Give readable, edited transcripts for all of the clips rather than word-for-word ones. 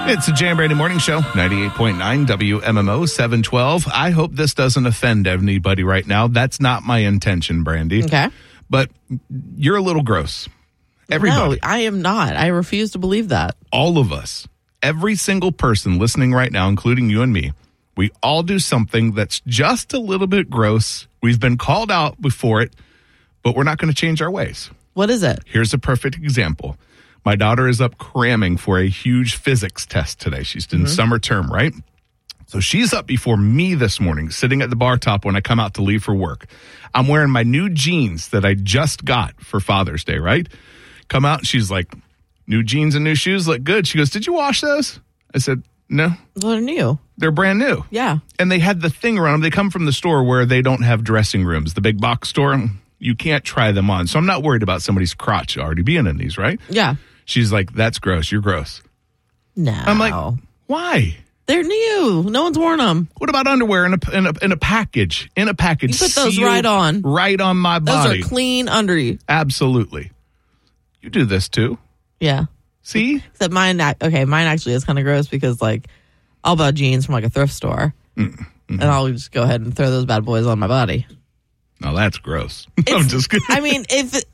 It's the Jay and Brandy Morning Show, 98.9 WMMO 712. I hope this doesn't offend anybody right now. That's not my intention, Brandy. Okay. But you're a little gross. Everybody. No, I am not. I refuse to believe that. All of us. Every single person listening right now, including you and me, we all do something that's just a little bit gross. We've been called out before it, but we're not going to change our ways. What is it? Here's a perfect example. My daughter is up cramming for a huge physics test today. She's in summer term, right? So she's up before me this morning, sitting at the bar top when I come out to leave for work. I'm wearing my new jeans that I just got for Father's Day, right? Come out and she's like, new jeans and new shoes look good. She goes, did you wash those? I said, no. Well, they're new. They're brand new. Yeah. And they had the thing around them. They come from the store where they don't have dressing rooms, the big box store. You can't try them on. So I'm not worried about somebody's crotch already being in these, right? Yeah. She's like, that's gross. You're gross. No. I'm like, why? They're new. No one's worn them. What about underwear in a package? In a package. You put those right on. Right on my body. Those are clean under you. Absolutely. You do this too. Yeah. See? Except mine actually is kind of gross because, like, I'll buy jeans from, like, a thrift store. And I'll just go ahead and throw those bad boys on my body. No, that's gross. I'm just kidding. I mean,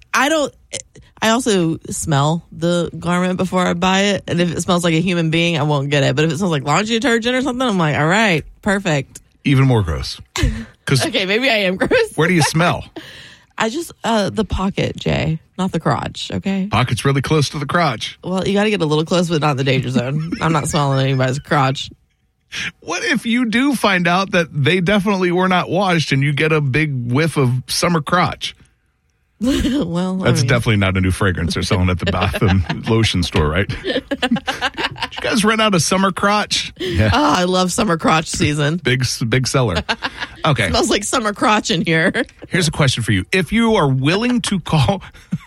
I also smell the garment before I buy it. And if it smells like a human being, I won't get it. But if it smells like laundry detergent or something, I'm like, all right, perfect. Even more gross. Okay, maybe I am gross. Where do you smell? I just, the pocket, Jay, not the crotch, okay? Pocket's really close to the crotch. Well, you got to get a little close, but not the danger zone. I'm not smelling anybody's crotch. What if you do find out that they definitely were not washed and you get a big whiff of summer crotch? Well, that's definitely not a new fragrance they're selling at the bath and lotion store, right? Did you guys run out of summer crotch? Yeah. Oh, I love summer crotch season. Big seller. Okay. Smells like summer crotch in here. Here's a question for you. If you are willing to call,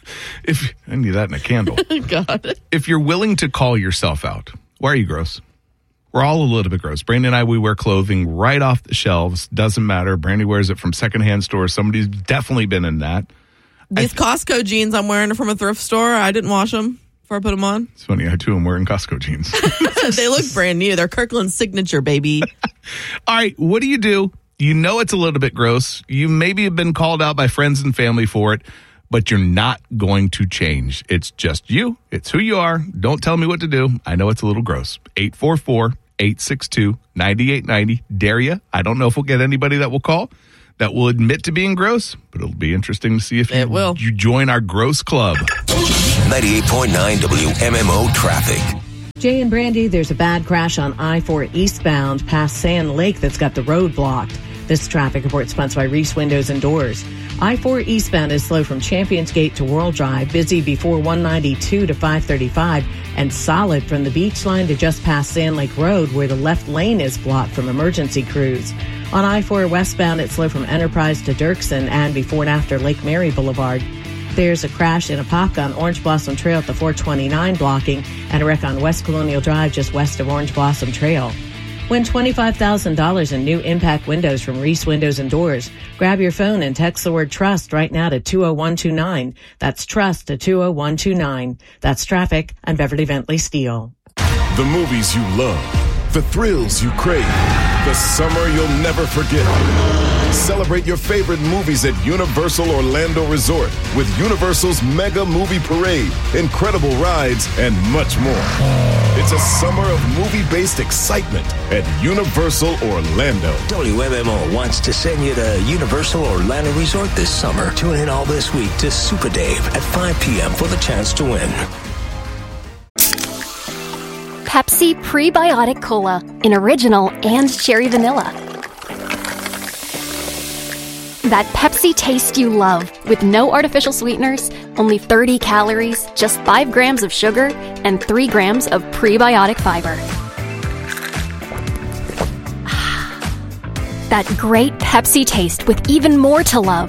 I need that in a candle. God. If you're willing to call yourself out, why are you gross? We're all a little bit gross. Brandy and I, we wear clothing right off the shelves. Doesn't matter. Brandy wears it from secondhand stores. Somebody's definitely been in that. These Costco jeans I'm wearing are from a thrift store. I didn't wash them before I put them on. It's funny. I, too, am wearing Costco jeans. They look brand new. They're Kirkland Signature, baby. All right. What do? You know it's a little bit gross. You maybe have been called out by friends and family for it, but you're not going to change. It's just you. It's who you are. Don't tell me what to do. I know it's a little gross. 844-862-9890. Dare you? I don't know if we'll get anybody that will call that will admit to being gross, but it'll be interesting to see if you join our gross club. 98.9 WMMO traffic. Jay and Brandy, there's a bad crash on I-4 eastbound past Sand Lake that's got the road blocked. This traffic report sponsored by Reese Windows and Doors. I-4 eastbound is slow from Champions Gate to World Drive, busy before 192 to 535, and solid from the beach line to just past Sand Lake Road, where the left lane is blocked from emergency crews. On I-4 westbound, it's slow from Enterprise to Dirksen and before and after Lake Mary Boulevard. There's a crash in Apopka on Orange Blossom Trail at the 429 blocking, and a wreck on West Colonial Drive just west of Orange Blossom Trail. Win $25,000 in new impact windows from Reese Windows and Doors. Grab your phone and text the word TRUST right now to 20129. That's TRUST to 20129. That's traffic. I'm Beverly Bentley Steele. The movies you love. The thrills you crave. The summer you'll never forget. Celebrate your favorite movies at Universal Orlando Resort with Universal's Mega Movie Parade, incredible rides, and much more. It's a summer of movie-based excitement at Universal Orlando. WMMO wants to send you to Universal Orlando Resort this summer. Tune in all this week to Super Dave at 5 p.m. for the chance to win. Pepsi Prebiotic Cola in original and cherry vanilla. That Pepsi taste you love with no artificial sweeteners, only 30 calories, just 5 grams of sugar, and 3 grams of prebiotic fiber. That great Pepsi taste with even more to love.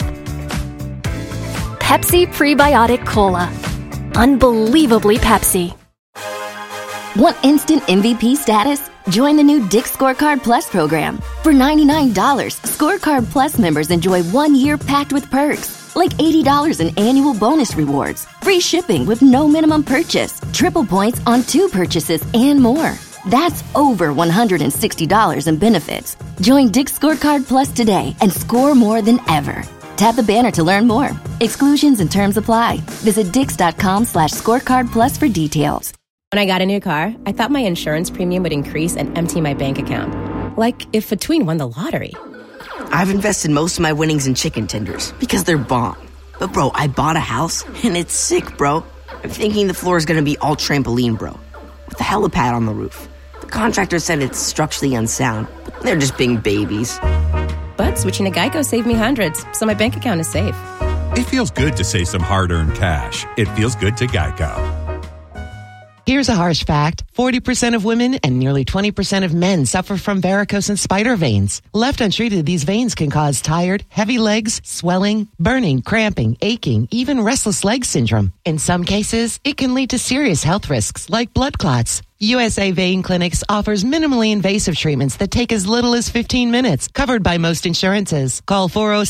Pepsi Prebiotic Cola. Unbelievably Pepsi. Want instant MVP status? Join the new Dick's Scorecard Plus program. For $99, Scorecard Plus members enjoy 1 year packed with perks, like $80 in annual bonus rewards, free shipping with no minimum purchase, triple points on 2 purchases, and more. That's over $160 in benefits. Join Dick's Scorecard Plus today and score more than ever. Tap the banner to learn more. Exclusions and terms apply. Visit Dix.com/scorecard plus for details. When I got a new car, I thought my insurance premium would increase and empty my bank account. Like if a tween won the lottery. I've invested most of my winnings in chicken tenders because they're bomb. But bro, I bought a house and it's sick, bro. I'm thinking the floor is going to be all trampoline, bro, with a helipad on the roof. The contractor said it's structurally unsound, but they're just being babies. But switching to Geico saved me hundreds, so my bank account is safe. It feels good to save some hard-earned cash. It feels good to Geico. Here's a harsh fact. 40% of women and nearly 20% of men suffer from varicose and spider veins. Left untreated, these veins can cause tired, heavy legs, swelling, burning, cramping, aching, even restless leg syndrome. In some cases, it can lead to serious health risks like blood clots. USA Vein Clinics offers minimally invasive treatments that take as little as 15 minutes, covered by most insurances. Call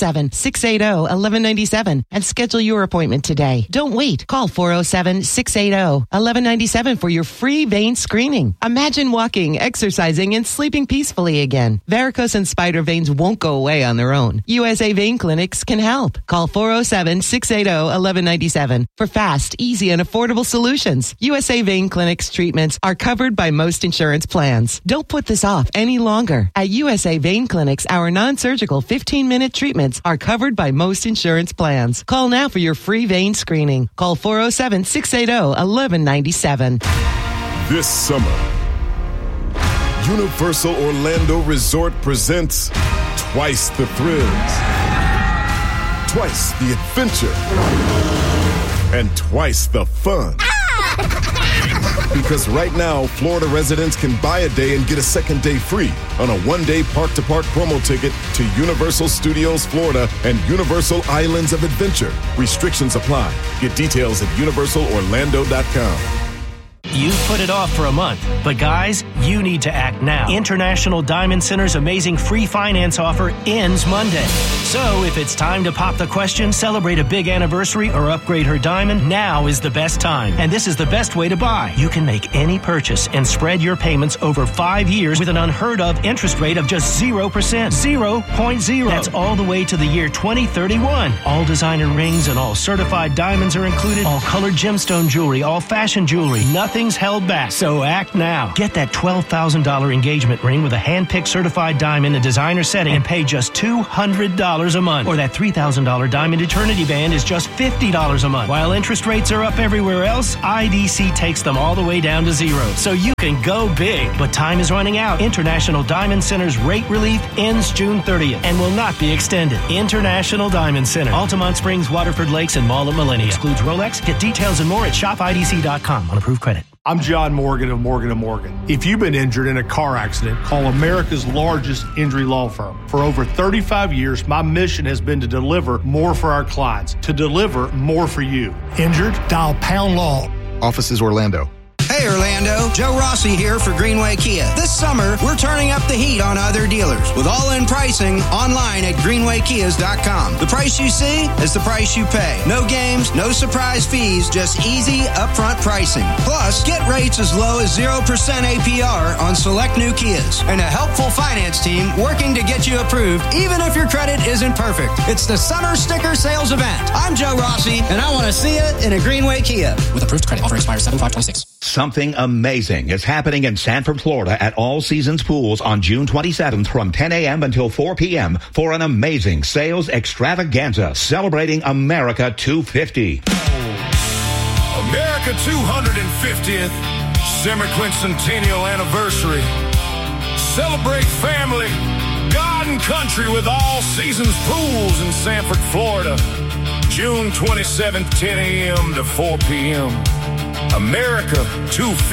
407-680-1197 and schedule your appointment today. Don't wait. Call 407-680-1197 for your free vein screening. Imagine walking, exercising, and sleeping peacefully again. Varicose and spider veins won't go away on their own. USA Vein Clinics can help. Call 407-680-1197 for fast, easy, and affordable solutions. USA Vein Clinics treatments are covered by most insurance plans. Don't put this off any longer. At USA Vein Clinics, our non-surgical 15-minute treatments are covered by most insurance plans. Call now for your free vein screening. Call 407-680-1197. This summer, Universal Orlando Resort presents twice the thrills, twice the adventure, and twice the fun. Because right now, Florida residents can buy a day and get a second day free on a one-day park-to-park promo ticket to Universal Studios Florida and Universal Islands of Adventure. Restrictions apply. Get details at universalorlando.com. You've put it off for a month, but guys, you need to act now. International Diamond Center's amazing free finance offer ends Monday. So if it's time to pop the question, celebrate a big anniversary, or upgrade her diamond, now is the best time. And this is the best way to buy. You can make any purchase and spread your payments over 5 years with an unheard of interest rate of just 0%. 0.0. That's all the way to the year 2031. All designer rings and all certified diamonds are included. All colored gemstone jewelry, all fashion jewelry. Nothing's held back. So act now. Get that $12,000 engagement ring with a hand-picked certified diamond and designer setting and pay just $200 a month. Or that $3,000 diamond eternity band is just $50 a month. While interest rates are up everywhere else, IDC takes them all the way down to zero. So you can go big. But time is running out. International Diamond Center's rate relief ends June 30th and will not be extended. International Diamond Center. Altamont Springs, Waterford Lakes, and Mall at Millennia. Excludes Rolex. Get details and more at shopidc.com on approved credit. I'm John Morgan of Morgan & Morgan. If you've been injured in a car accident, call America's largest injury law firm. For over 35 years, my mission has been to deliver more for our clients, to deliver more for you. Injured? Dial Pound Law. Offices Orlando. Hey Orlando, Joe Rossi here for Greenway Kia. This summer, we're turning up the heat on other dealers with all-in pricing online at greenwaykias.com. The price you see is the price you pay. No games, no surprise fees, just easy upfront pricing. Plus, get rates as low as 0% APR on select new Kias and a helpful finance team working to get you approved even if your credit isn't perfect. It's the Summer Sticker Sales Event. I'm Joe Rossi, and I want to see it in a Greenway Kia. With approved credit, offer expires 7/5/26. Something amazing is happening in Sanford, Florida at All Seasons Pools on June 27th from 10 a.m. until 4 p.m. for an amazing sales extravaganza celebrating America 250. America 250th semi-quincentennial anniversary. Celebrate family, God and country with All Seasons Pools in Sanford, Florida. June 27th, 10 a.m. to 4 p.m. America 250.